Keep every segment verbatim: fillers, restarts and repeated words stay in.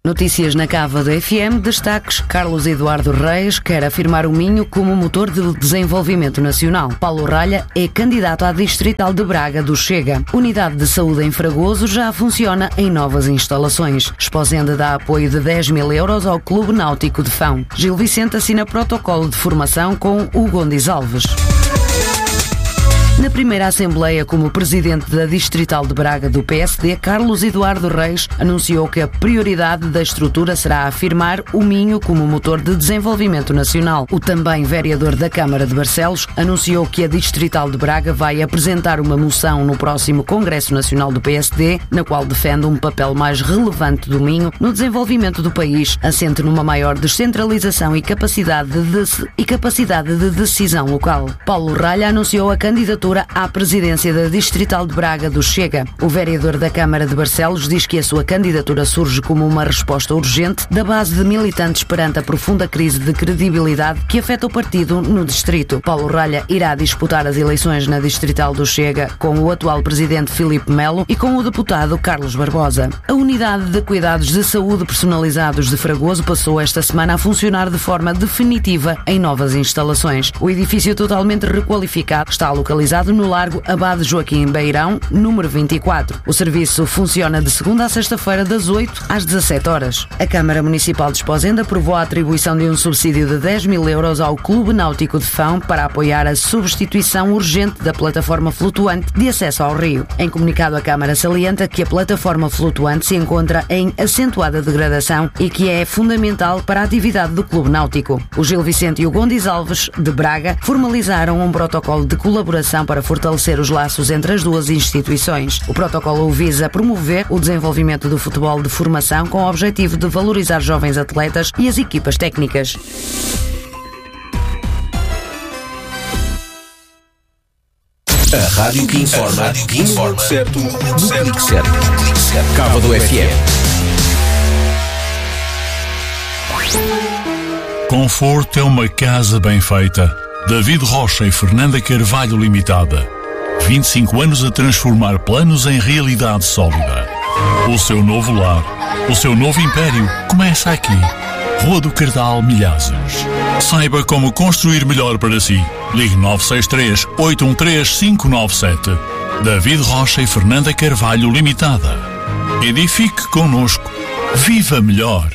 Notícias na Cava do F M, destaques: Carlos Eduardo Reis quer afirmar o Minho como motor de desenvolvimento nacional. Paulo Ralha é candidato à Distrital de Braga do Chega. Unidade de saúde em Fragoso já funciona em novas instalações. Esposenda dá apoio de dez mil euros ao Clube Náutico de Fão. Gil Vicente assina protocolo de formação com o Gondis Alves. Na primeira Assembleia como Presidente da Distrital de Braga do P S D, Carlos Eduardo Reis anunciou que a prioridade da estrutura será afirmar o Minho como motor de desenvolvimento nacional. O também vereador da Câmara de Barcelos anunciou que a Distrital de Braga vai apresentar uma moção no próximo Congresso Nacional do P S D, na qual defende um papel mais relevante do Minho no desenvolvimento do país, assente numa maior descentralização e capacidade de, e capacidade de decisão local. Paulo Ralha anunciou a candidatura à presidência da Distrital de Braga do Chega. O vereador da Câmara de Barcelos diz que a sua candidatura surge como uma resposta urgente da base de militantes perante a profunda crise de credibilidade que afeta o partido no distrito. Paulo Ralha irá disputar as eleições na Distrital do Chega com o atual presidente Filipe Melo e com o deputado Carlos Barbosa. A unidade de cuidados de saúde personalizados de Fragoso passou esta semana a funcionar de forma definitiva em novas instalações. O edifício totalmente requalificado está localizado no Largo Abade Joaquim Beirão, número vinte e quatro. O serviço funciona de segunda a sexta-feira, das oito às dezassete horas. A Câmara Municipal de Esposenda aprovou a atribuição de um subsídio de dez mil euros ao Clube Náutico de Fão para apoiar a substituição urgente da plataforma flutuante de acesso ao rio. Em comunicado, a Câmara salienta que a plataforma flutuante se encontra em acentuada degradação e que é fundamental para a atividade do Clube Náutico. O Gil Vicente e o Gondis Alves, de Braga, formalizaram um protocolo de colaboração para fortalecer os laços entre as duas instituições. O protocolo visa promover o desenvolvimento do futebol de formação com o objetivo de valorizar jovens atletas e as equipas técnicas. A rádio que informa, a rádio que informa, certo, no clique certo. Cava do F M. Conforto é uma casa bem feita. David Rocha e Fernanda Carvalho Limitada. vinte e cinco anos a transformar planos em realidade sólida. O seu novo lar, o seu novo império começa aqui. Rua do Cardal, Milhazes. Saiba como construir melhor para si. Ligue nove seis três, oito um três, cinco nove sete. David Rocha e Fernanda Carvalho Limitada. Edifique connosco. Viva melhor.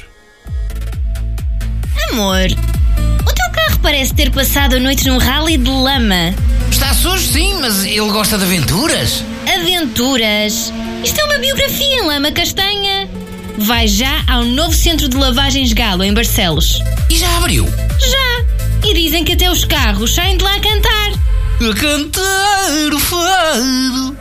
Amor, parece ter passado a noite num rally de lama. Está sujo, sim, mas ele gosta de aventuras. Aventuras? Isto é uma biografia em lama castanha. Vai já ao novo centro de lavagens Galo, em Barcelos. E já abriu? Já. E dizem que até os carros saem de lá a cantar. A cantar o fado.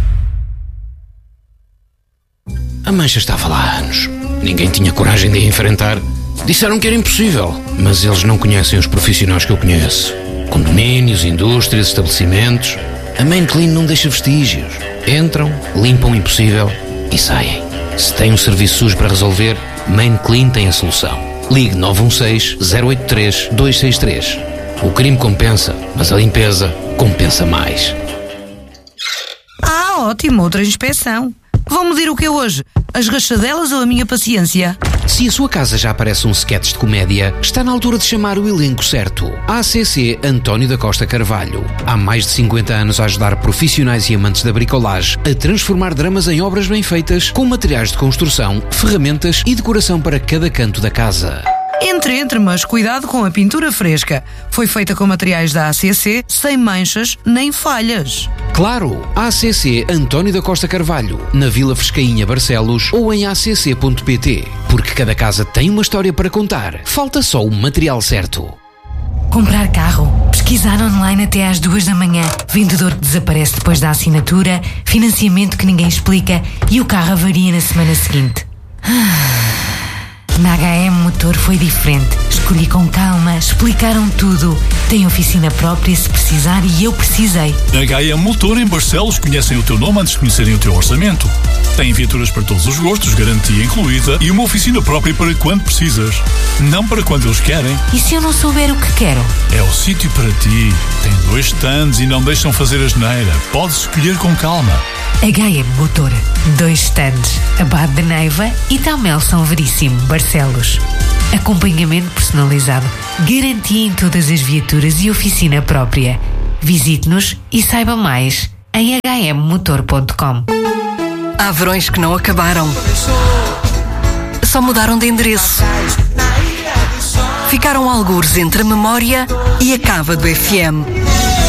A mancha estava lá há anos. Ninguém tinha coragem de a enfrentar. Disseram que era impossível, mas eles não conhecem os profissionais que eu conheço. Condomínios, indústrias, estabelecimentos. A Main Clean não deixa vestígios. Entram, limpam o impossível e saem. Se tem um serviço sujo para resolver, Main Clean tem a solução. Ligue nove um seis, zero oito três, dois seis três. O crime compensa, mas a limpeza compensa mais. Ah, ótimo, outra inspeção. Vão medir o que é hoje? As rachadelas ou a minha paciência? Se a sua casa já parece um sketch de comédia, está na altura de chamar o elenco certo. A C C António da Costa Carvalho. Há mais de cinquenta anos a ajudar profissionais e amantes da bricolagem a transformar dramas em obras bem feitas, com materiais de construção, ferramentas e decoração para cada canto da casa. Entre, entre, mas cuidado com a pintura fresca. Foi feita com materiais da A C C, sem manchas nem falhas. Claro, A C C António da Costa Carvalho, na Vila Frescainha, Barcelos, ou em a c c ponto p t. Porque cada casa tem uma história para contar. Falta só o material certo. Comprar carro, pesquisar online até às duas da manhã, vendedor que desaparece depois da assinatura, financiamento que ninguém explica e o carro avaria na semana seguinte. Na H M Motor foi diferente. Escolhi com calma, explicaram tudo. Tem oficina própria se precisar e eu precisei. H M Motor em Barcelos conhecem o teu nome antes de conhecerem o teu orçamento. Tem viaturas para todos os gostos, garantia incluída e uma oficina própria para quando precisas. Não para quando eles querem. E se eu não souber o que quero? É o sítio para ti. Tem dois stands e não deixam fazer asneira. Podes escolher com calma. H M Motor. Dois stands. Abade de Neiva e Tamel São Veríssimo, Barcelos. Acompanhamento personalizado. Garantia em todas as viaturas e oficina própria. Visite-nos e saiba mais em h m motor ponto com. Há verões que não acabaram. Só mudaram de endereço. Ficaram algures entre a memória e a cava do F M.